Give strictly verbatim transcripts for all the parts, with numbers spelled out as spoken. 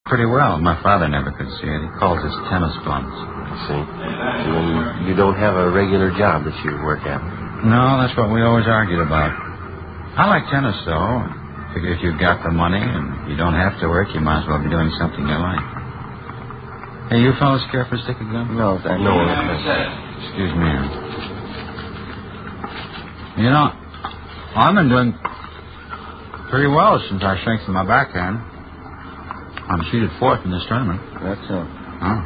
pretty well. My father never could see it. He calls us tennis bums. I see. And you don't have a regular job that you work at? No, that's what we always argued about. I like tennis, though. Figure if you've got the money and you don't have to work, you might as well be doing something you like. Hey, you fellas care for a stick of gum? No, thank you. No, excuse me. You know, I've been doing pretty well since I strengthened my backhand. I'm seeded fourth in this tournament. That's so. Huh?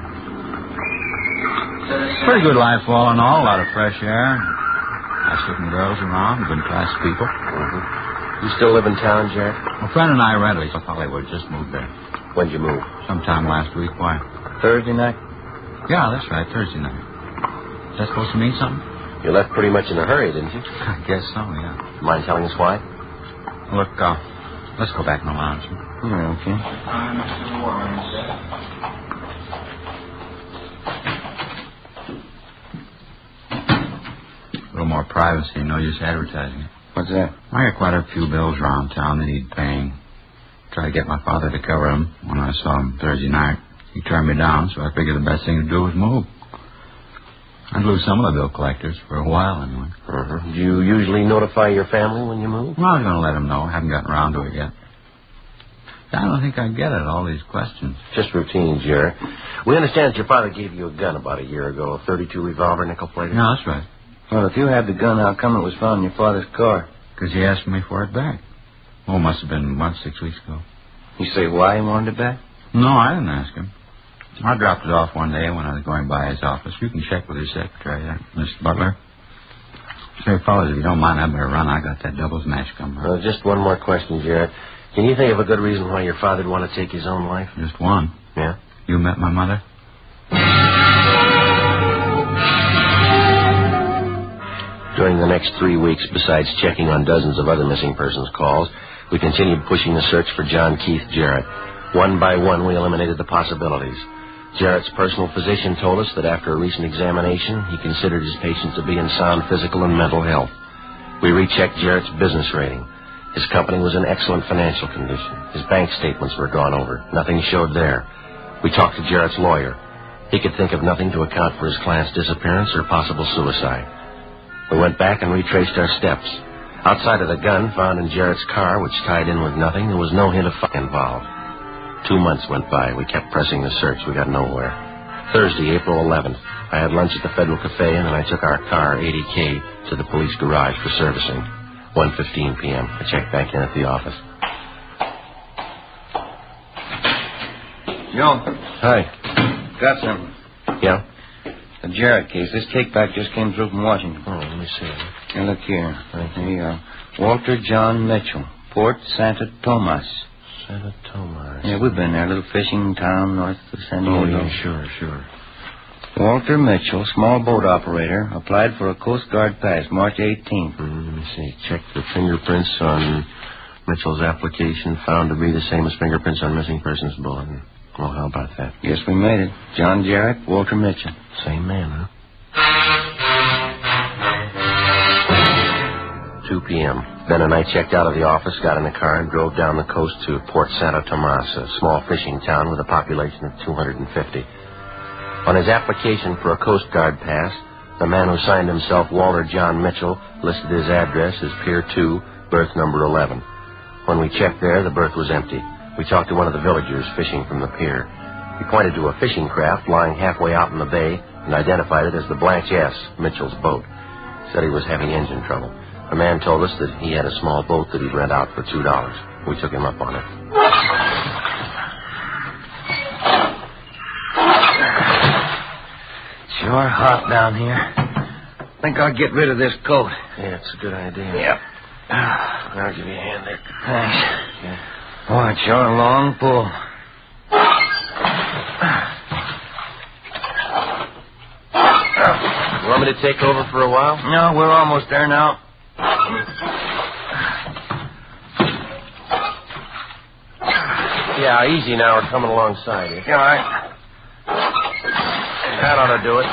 Pretty good life, all in all. A lot of fresh air. Nice looking girls around. Good class people. Mm-hmm. You still live in town, Jack? A friend and I rented South Hollywood. Just moved there. When'd you move? Sometime last week. Why? Thursday night? Yeah, that's right. Thursday night. Is that supposed to mean something? You left pretty much in a hurry, didn't you? I guess so, yeah. Mind telling us why? Look, uh, let's go back in the lounge. Yeah, okay. A little more privacy, no use advertising it. What's that? I got quite a few bills around town that need paying. Tried to get my father to cover them when I saw him Thursday night. He turned me down, so I figured the best thing to do was move. I'd lose some of the bill collectors for a while, anyway. Uh-huh. Do you usually notify your family when you move? Well, I was going to let them know. I haven't gotten around to it yet. I don't think I get it, all these questions. Just routine, Jerry. We understand that your father gave you a gun about a year ago, a thirty-two revolver, nickel-plated. No, that's right. Well, if you had the gun, how come it was found in your father's car? Because he asked me for it back. Oh, must have been a month, six weeks ago. You say why he wanted it back? No, I didn't ask him. I dropped it off one day when I was going by his office. You can check with his secretary there, Mister Butler. Say, fellas, if you don't mind, I better run. I got that doubles match coming. Well, just one more question, Jared. Can you think of a good reason why your father'd want to take his own life? Just one. Yeah? You met my mother? During the next three weeks, besides checking on dozens of other missing persons calls, we continued pushing the search for John Keith Jarrett. One by one, we eliminated the possibilities. Jarrett's personal physician told us that after a recent examination, he considered his patient to be in sound physical and mental health. We rechecked Jarrett's business rating. His company was in excellent financial condition. His bank statements were gone over. Nothing showed there. We talked to Jarrett's lawyer. He could think of nothing to account for his client's disappearance or possible suicide. We went back and retraced our steps. Outside of the gun found in Jarrett's car, which tied in with nothing, there was no hint of fire involved. Two months went by. We kept pressing the search. We got nowhere. Thursday, April eleventh, I had lunch at the Federal Cafe, and then I took our car, eighty K, to the police garage for servicing. one fifteen p.m. I checked back in at the office. Joe. Hi. Got something. Yeah? The Jarrett case. This take-back just came through from Washington. Oh, let me see. Now, look here. There you go. Walter John Mitchell, Port Santa Tomas. Santa Tomas. Yeah, we've been there. A little fishing town north of San Diego. Oh, yeah, sure, sure. Walter Mitchell, small boat operator, applied for a Coast Guard pass March eighteenth. Mm, let me see. Check the fingerprints on Mitchell's application. Found to be the same as fingerprints on missing persons bulletin. Well, how about that? Yes, we made it. John Jarrett, Walter Mitchell. Same man, huh? two p.m. Ben and I checked out of the office, got in the car, and drove down the coast to Port Santa Tomas, a small fishing town with a population of two hundred fifty. On his application for a Coast Guard pass, the man who signed himself Walter John Mitchell listed his address as Pier two, berth number eleven. When we checked there, the berth was empty. We talked to one of the villagers fishing from the pier. He pointed to a fishing craft lying halfway out in the bay and identified it as the Blanche S., Mitchell's boat. Said he was having engine trouble. The man told us that he had a small boat that he'd rent out for two dollars. We took him up on it. Sure hot down here. Think I'll get rid of this coat. Yeah, it's a good idea. Yep. I'll give you a hand there. Thanks. Yeah. Boy, it's sure a long pull. You want me to take over for a while? No, we're almost there now. Yeah, easy now. We're coming alongside here. Yeah, all right. That ought to do it.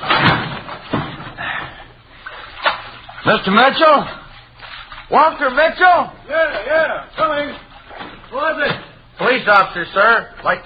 Mister Mitchell? Walter Mitchell? Yeah, yeah, coming. Who is it? Police officer, sir. Like